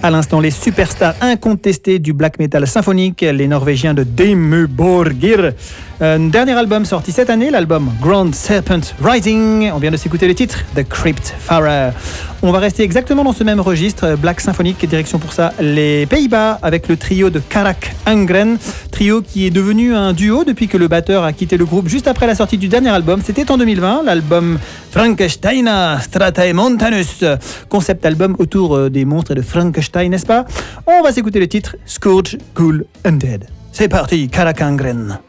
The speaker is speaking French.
À l'instant, les superstars incontestés du black metal symphonique, les Norvégiens de Dimmu Borgir. Dernier album sorti cette année, l'album Grand Serpent Rising. On vient de s'écouter le titre The Crypt Farer. On va rester exactement dans ce même registre, black symphonique, direction pour ça les Pays-Bas avec le trio de Karak Angren, trio qui est devenu un duo depuis que le batteur a quitté le groupe juste après la sortie du dernier album. C'était en 2020, l'album Frankensteina Stratae Montanus, concept album autour des monstres de Frankenstein, n'est-ce pas? On va s'écouter le titre Scourge, Ghoul, Undead. C'est parti, Karak Angren.